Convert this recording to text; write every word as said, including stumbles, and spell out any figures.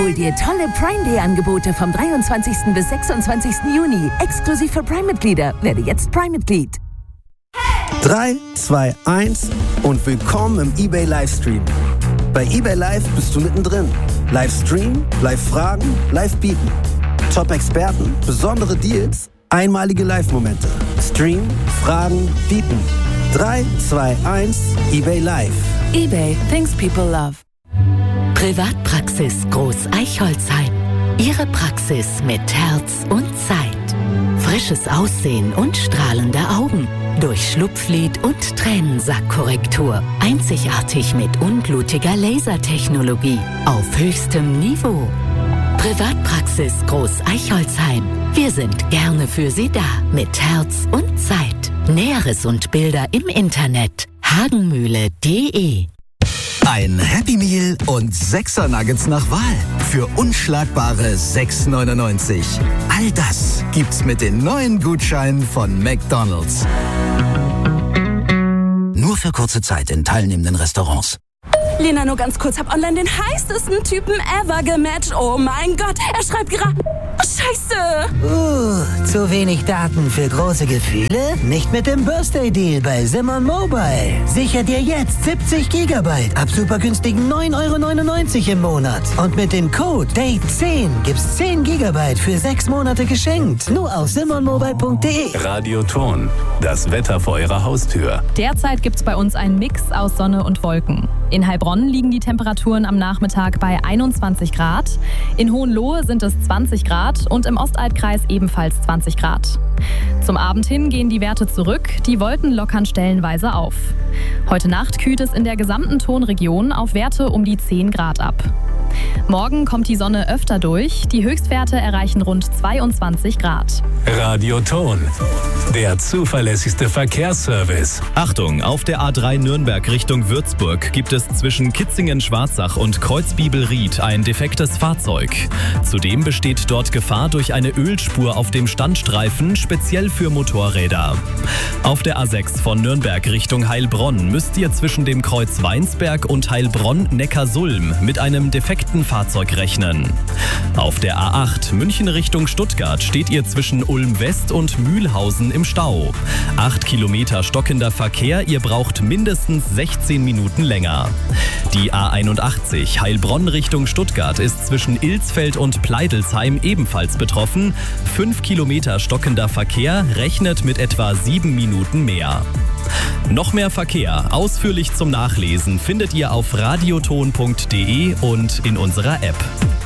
Hol dir tolle Prime Day Angebote vom dreiundzwanzigsten bis sechsundzwanzigsten Juni. Exklusiv für Prime-Mitglieder. Werde jetzt Prime-Mitglied. drei, zwei, eins und willkommen im eBay Livestream. Bei eBay Live bist du mittendrin. Livestream, Live-Fragen, Live-Bieten. Top-Experten, besondere Deals, einmalige Live-Momente. Stream, Fragen, Bieten. drei, zwei, eins, eBay Live. eBay, things people love. Privatpraxis Groß Eichholzheim. Ihre Praxis mit Herz und Zeit. Frisches Aussehen und strahlende Augen. Durch Schlupflid und Tränensackkorrektur. Einzigartig mit unblutiger Lasertechnologie. Auf höchstem Niveau. Privatpraxis Groß Eichholzheim. Wir sind gerne für Sie da. Mit Herz und Zeit. Näheres und Bilder im Internet. hagenmühle punkt de. Ein Happy Meal und sechser Nuggets nach Wahl für unschlagbare sechs neunundneunzig. All das gibt's mit den neuen Gutscheinen von McDonald's. Nur für kurze Zeit in teilnehmenden Restaurants. Lena, nur ganz kurz, hab online den heißesten Typen ever gematcht. Oh mein Gott, er schreibt gerade... Oh, Scheiße! Uh, zu wenig Daten für große Gefühle? Nicht mit dem Birthday-Deal bei Simon Mobile. Sicher dir jetzt siebzig Gigabyte ab super günstigen neun Euro neunundneunzig im Monat. Und mit dem Code Date zehn gibt's zehn Gigabyte für sechs Monate geschenkt. Nur auf simon mobile punkt de. Radio Ton, das Wetter vor Ihrer Haustür. Derzeit gibt's bei uns einen Mix aus Sonne und Wolken. In Heilbronn liegen die Temperaturen am Nachmittag bei einundzwanzig Grad. In Hohenlohe sind es zwanzig Grad und im Ostalbkreis ebenfalls zwanzig Grad. Zum Abend hin gehen die Werte zurück, die Wolken lockern stellenweise auf. Heute Nacht kühlt es in der gesamten Tonregion auf Werte um die zehn Grad ab. Morgen kommt die Sonne öfter durch, die Höchstwerte erreichen rund zweiundzwanzig Grad. Radio Ton, der zuverlässigste Verkehrsservice. Achtung, auf der A drei Nürnberg Richtung Würzburg gibt es zwischen Kitzingen-Schwarzach und Kreuzbibel-Ried ein defektes Fahrzeug. Zudem besteht dort Gefahr durch eine Ölspur auf dem Standstreifen, speziell für Motorräder. Auf der A sechs von Nürnberg Richtung Heilbronn müsst ihr zwischen dem Kreuz Weinsberg und Heilbronn-Neckarsulm mit einem defekten Fahrzeug rechnen. Auf der A acht München Richtung Stuttgart steht ihr zwischen Ulm West und Mühlhausen im Stau. Acht Kilometer stockender Verkehr, ihr braucht mindestens sechzehn Minuten länger. Die A einundachtzig Heilbronn Richtung Stuttgart ist zwischen Ilsfeld und Pleidelsheim ebenfalls betroffen. Fünf Kilometer stockender Verkehr, rechnet mit etwa sieben Minuten mehr. Noch mehr Verkehr, ausführlich zum Nachlesen, findet ihr auf radioton punkt de und in unserer App.